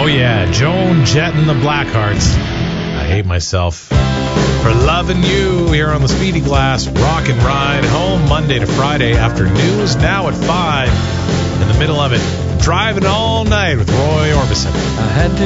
Oh, yeah, Joan Jett and the Blackhearts. I hate myself for loving you here on the Speedy Glass Rock and Ride home Monday to Friday after news now at 5. In the middle of it, driving all night with Roy Orbison. I had to